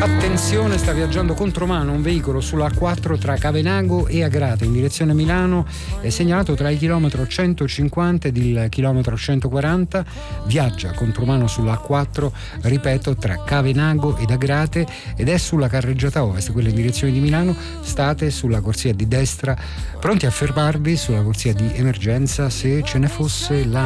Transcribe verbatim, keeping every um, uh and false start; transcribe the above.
Attenzione, sta viaggiando contromano un veicolo sulla A quattro tra Cavenago e Agrate in direzione Milano, è segnalato tra il chilometro centocinquanta ed il chilometro centoquaranta, viaggia contromano sulla A quattro, ripeto, tra Cavenago ed Agrate ed è sulla carreggiata ovest, quella in direzione di Milano. State sulla corsia di destra, pronti a fermarvi sulla corsia di emergenza se ce ne fosse la